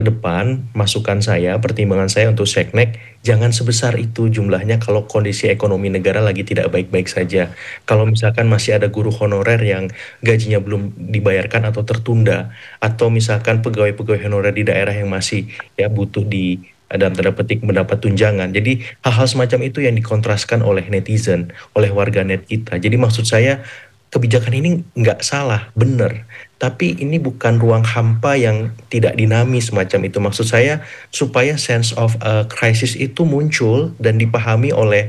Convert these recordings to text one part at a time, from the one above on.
depan, masukan saya, pertimbangan saya untuk Seknek, jangan sebesar itu jumlahnya kalau kondisi ekonomi negara lagi tidak baik-baik saja. Kalau misalkan masih ada guru honorer yang gajinya belum dibayarkan atau tertunda, atau misalkan pegawai-pegawai honorer di daerah yang masih ya butuh dalam tanda petik mendapat tunjangan. Jadi hal-hal semacam itu yang dikontraskan oleh netizen, oleh warganet kita. Jadi maksud saya kebijakan ini nggak salah, benar. Tapi ini bukan ruang hampa yang tidak dinamis macam itu. Maksud saya supaya sense of crisis itu muncul dan dipahami oleh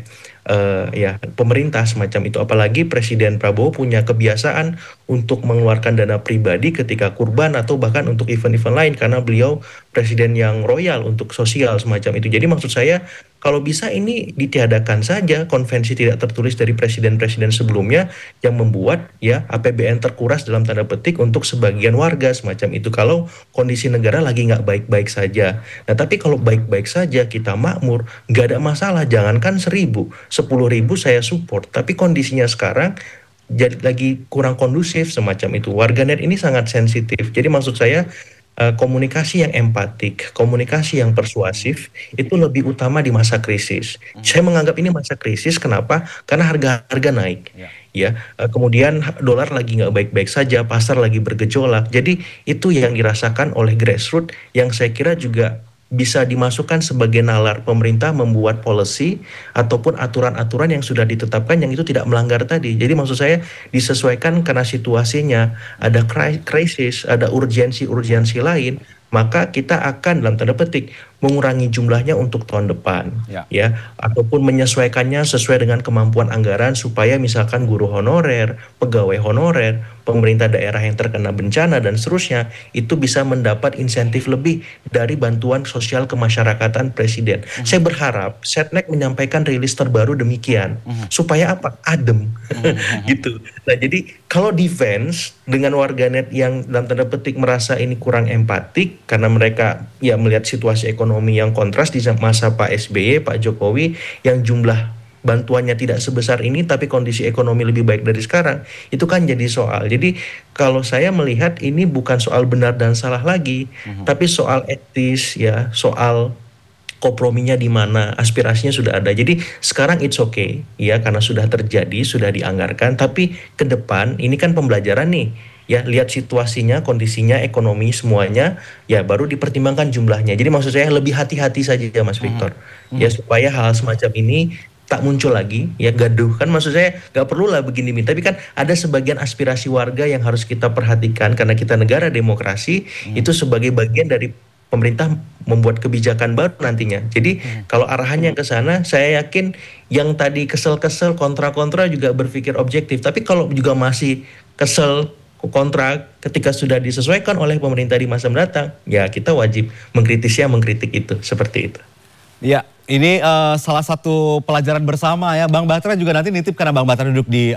ya pemerintah semacam itu. Apalagi Presiden Prabowo punya kebiasaan untuk mengeluarkan dana pribadi ketika kurban atau bahkan untuk event-event lain karena beliau presiden yang royal untuk sosial semacam itu. Jadi maksud saya kalau bisa ini ditiadakan saja konvensi tidak tertulis dari presiden-presiden sebelumnya yang membuat ya APBN terkuras dalam tanda petik untuk sebagian warga semacam itu kalau kondisi negara lagi nggak baik-baik saja. Nah tapi kalau baik-baik saja kita makmur nggak ada masalah, jangankan 1.000, 10.000 saya support. Tapi kondisinya sekarang jadi lagi kurang kondusif semacam itu. Warganet ini sangat sensitif. Jadi maksud saya komunikasi yang empatik, komunikasi yang persuasif itu lebih utama di masa krisis. Saya menganggap ini masa krisis, kenapa? Karena harga-harga naik. Ya, kemudian dolar lagi nggak baik-baik saja, pasar lagi bergejolak. Jadi itu yang dirasakan oleh grassroots yang saya kira juga bisa dimasukkan sebagai nalar pemerintah membuat policy ataupun aturan-aturan yang sudah ditetapkan yang itu tidak melanggar tadi. Jadi maksud saya disesuaikan karena situasinya ada krisis, ada urgensi-urgensi lain, maka kita akan dalam tanda petik mengurangi jumlahnya untuk tahun depan ya ataupun menyesuaikannya sesuai dengan kemampuan anggaran supaya misalkan guru honorer, pegawai honorer, pemerintah daerah yang terkena bencana dan seterusnya itu bisa mendapat insentif lebih dari bantuan sosial kemasyarakatan presiden. Saya berharap Setnek menyampaikan rilis terbaru demikian supaya apa? Adem gitu. Nah, jadi kalau defense dengan warganet yang dalam tanda petik merasa ini kurang empatik karena mereka ya melihat situasi ekonomi yang kontras di masa Pak SBY, Pak Jokowi yang jumlah bantuannya tidak sebesar ini tapi kondisi ekonomi lebih baik dari sekarang, itu kan jadi soal. Jadi kalau saya melihat ini bukan soal benar dan salah lagi, tapi soal etis ya, soal komprominya di mana, aspirasinya sudah ada. Jadi sekarang it's okay ya karena sudah terjadi, sudah dianggarkan, tapi ke depan ini kan pembelajaran nih. Ya, lihat situasinya, kondisinya, ekonomi semuanya, ya baru dipertimbangkan jumlahnya. Jadi maksud saya lebih hati-hati saja Mas Victor. Ya supaya hal semacam ini tak muncul lagi, ya gaduh. Kan maksud saya nggak perlu lah begini, tapi kan ada sebagian aspirasi warga yang harus kita perhatikan karena kita negara demokrasi, itu sebagai bagian dari pemerintah membuat kebijakan baru nantinya. Jadi kalau arahannya ke sana, saya yakin yang tadi kesel-kesel, kontra-kontra juga berpikir objektif. Tapi kalau juga masih kesel, kontra ketika sudah disesuaikan oleh pemerintah di masa mendatang, ya kita wajib mengkritik itu, seperti itu. Ya, ini salah satu pelajaran bersama ya. Bang Bahtera juga nanti nitip karena Bang Bahtera duduk di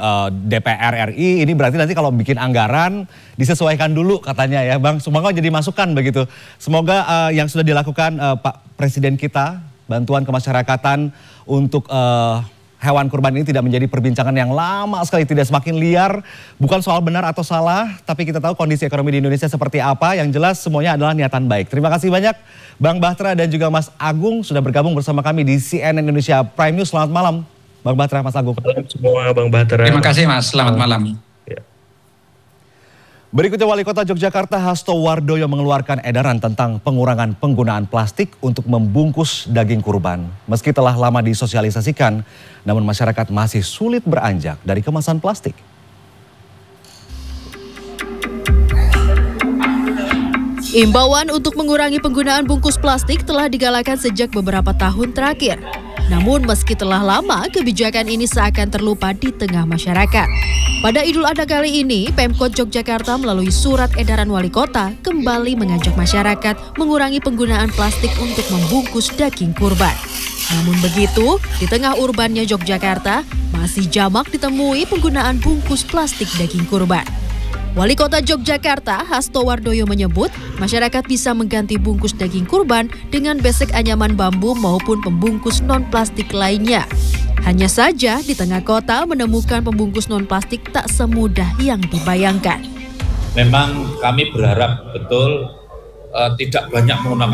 DPR RI. Ini berarti nanti kalau bikin anggaran disesuaikan dulu katanya ya Bang. Semoga jadi masukan begitu. Semoga yang sudah dilakukan Pak Presiden kita, bantuan kemasyarakatan untuk hewan kurban ini tidak menjadi perbincangan yang lama sekali, tidak semakin liar. Bukan soal benar atau salah, tapi kita tahu kondisi ekonomi di Indonesia seperti apa. Yang jelas semuanya adalah niatan baik. Terima kasih banyak Bang Bahtera dan juga Mas Agung sudah bergabung bersama kami di CNN Indonesia Prime News. Selamat malam Bang Bahtera, Mas Agung. Selamat semua Bang Bahtera. Terima kasih Mas, selamat malam. Berikutnya Wali Kota Yogyakarta Hasto Wardoyo mengeluarkan edaran tentang pengurangan penggunaan plastik untuk membungkus daging kurban. Meski telah lama disosialisasikan, namun masyarakat masih sulit beranjak dari kemasan plastik. Imbauan untuk mengurangi penggunaan bungkus plastik telah digalakan sejak beberapa tahun terakhir. Namun meski telah lama, kebijakan ini seakan terlupa di tengah masyarakat. Pada Idul Adha kali ini, Pemkot Yogyakarta melalui surat edaran wali kota kembali mengajak masyarakat mengurangi penggunaan plastik untuk membungkus daging kurban. Namun begitu, di tengah urbannya Yogyakarta, masih jamak ditemui penggunaan bungkus plastik daging kurban. Wali Kota Yogyakarta Hasto Wardoyo menyebut masyarakat bisa mengganti bungkus daging kurban dengan besek anyaman bambu maupun pembungkus non-plastik lainnya. Hanya saja di tengah kota menemukan pembungkus non-plastik tak semudah yang dibayangkan. Memang kami berharap betul tidak banyak menggunakan